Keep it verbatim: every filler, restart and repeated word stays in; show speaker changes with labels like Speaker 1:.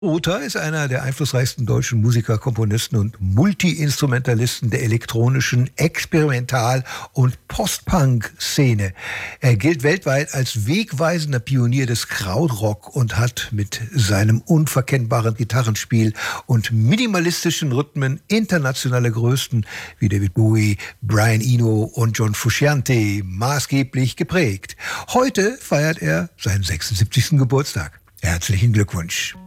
Speaker 1: Uta ist einer der einflussreichsten deutschen Musiker, Komponisten und Multi-Instrumentalisten der elektronischen Experimental- und Post-Punk-Szene. Er gilt weltweit als wegweisender Pionier des Krautrock und hat mit seinem unverkennbaren Gitarrenspiel und minimalistischen Rhythmen internationale Größen wie David Bowie, Brian Eno und John Frusciante maßgeblich geprägt. Heute feiert er seinen sechsundsiebzigsten Geburtstag. Herzlichen Glückwunsch.